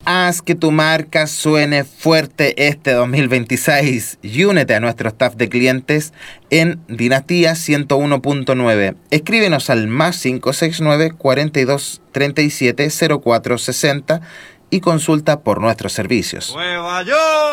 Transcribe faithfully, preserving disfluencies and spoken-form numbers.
Haz que tu marca suene fuerte este dos mil veintiséis y únete a nuestro staff de clientes en Dinastía ciento uno punto nueve. Escríbenos al más cinco seis nueve, cuarenta y dos, treinta y siete, cero cuatro sesenta y consulta por nuestros servicios. ¡Nueva York!